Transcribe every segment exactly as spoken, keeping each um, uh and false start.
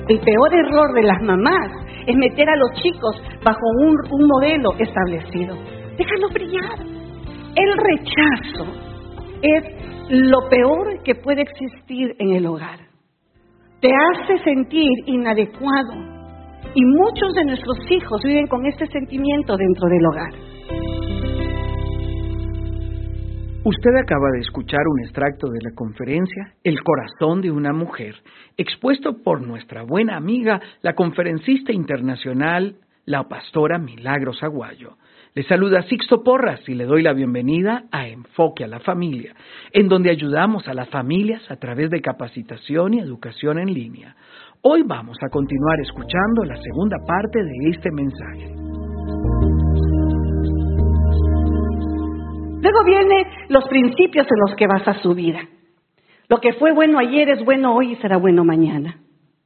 El peor error de las mamás es meter a los chicos bajo un, un modelo establecido. Déjalo brillar. El rechazo es lo peor que puede existir en el hogar. Te hace sentir inadecuado. Y muchos de nuestros hijos viven con este sentimiento dentro del hogar. Usted acaba de escuchar un extracto de la conferencia El corazón de una mujer, expuesto por nuestra buena amiga, la conferencista internacional, la pastora Milagros Aguayo. Le saluda Sixto Porras y le doy la bienvenida a Enfoque a la Familia, en donde ayudamos a las familias a través de capacitación y educación en línea. Hoy vamos a continuar escuchando la segunda parte de este mensaje. Luego vienen los principios en los que basa su vida. Lo que fue bueno ayer es bueno hoy y será bueno mañana.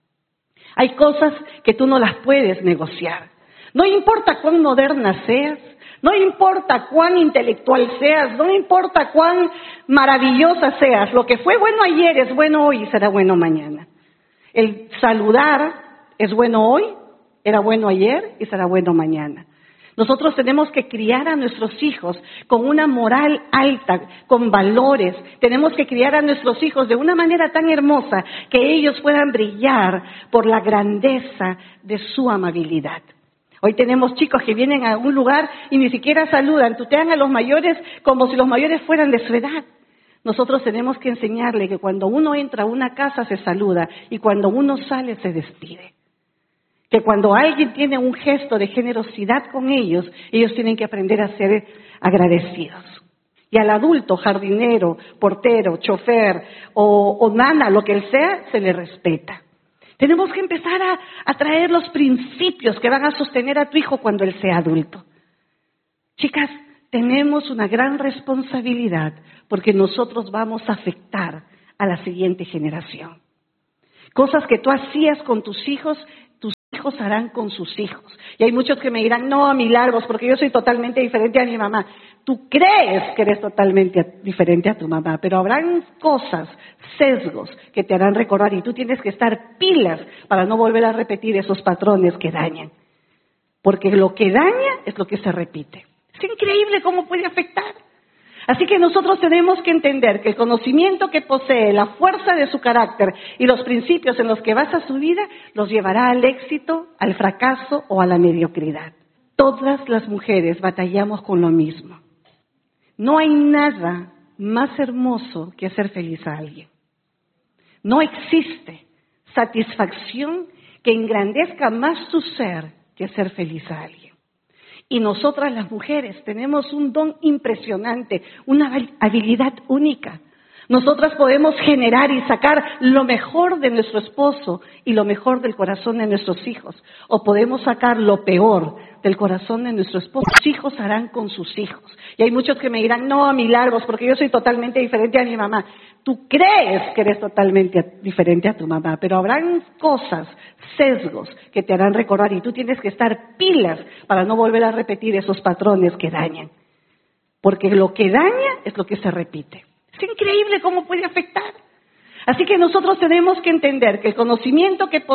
Hay cosas que tú no las puedes negociar. No importa cuán moderna seas, no importa cuán intelectual seas, no importa cuán maravillosa seas. Lo que fue bueno ayer es bueno hoy y será bueno mañana. El saludar es bueno hoy, era bueno ayer y será bueno mañana. Nosotros tenemos que criar a nuestros hijos con una moral alta, con valores. Tenemos que criar a nuestros hijos de una manera tan hermosa que ellos puedan brillar por la grandeza de su amabilidad. Hoy tenemos chicos que vienen a un lugar y ni siquiera saludan, tutean a los mayores como si los mayores fueran de su edad. Nosotros tenemos que enseñarle que cuando uno entra a una casa se saluda y cuando uno sale se despide. Que cuando alguien tiene un gesto de generosidad con ellos, ellos tienen que aprender a ser agradecidos. Y al adulto, jardinero, portero, chofer o, o nana, lo que él sea, se le respeta. Tenemos que empezar a, a traer los principios que van a sostener a tu hijo cuando él sea adulto. Chicas, tenemos una gran responsabilidad porque nosotros vamos a afectar a la siguiente generación. Cosas que tú hacías con tus hijos, tus hijos harán con sus hijos. Y hay muchos que me dirán, no, Milagros, porque yo soy totalmente diferente a mi mamá. Tú crees que eres totalmente diferente a tu mamá, pero habrán cosas, sesgos que te harán recordar y tú tienes que estar pilas para no volver a repetir esos patrones que dañan. Porque lo que daña es lo que se repite. Es increíble cómo puede afectar. Así que nosotros tenemos que entender que el conocimiento que posee, la fuerza de su carácter y los principios en los que basa su vida, los llevará al éxito, al fracaso o a la mediocridad. Todas las mujeres batallamos con lo mismo. No hay nada más hermoso que hacer feliz a alguien. No existe satisfacción que engrandezca más tu ser que hacer feliz a alguien. Y nosotras las mujeres tenemos un don impresionante, una habilidad única. Nosotras podemos generar y sacar lo mejor de nuestro esposo y lo mejor del corazón de nuestros hijos. O podemos sacar lo peor del corazón de nuestro esposo. Sus hijos harán con sus hijos. Y hay muchos que me dirán, no, Milagros, porque yo soy totalmente diferente a mi mamá. Tú crees que eres totalmente diferente a tu mamá, pero habrán cosas, sesgos que te harán recordar y tú tienes que estar pilas para no volver a repetir esos patrones que dañan. Porque lo que daña es lo que se repite. Es increíble cómo puede afectar. Así que nosotros tenemos que entender que el conocimiento que